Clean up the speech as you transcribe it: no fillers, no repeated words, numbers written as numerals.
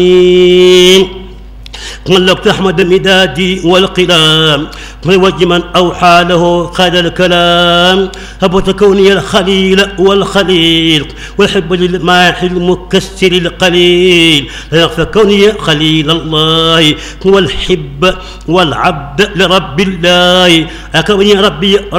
ملكت أحمد مدادي والقلام من وجه من أوحى له خير الكلام هبت كوني الخليل والخليل والحب للماح المكسر القليل فكوني خليل الله هو الحب والعبد لرب الله أكوني ربي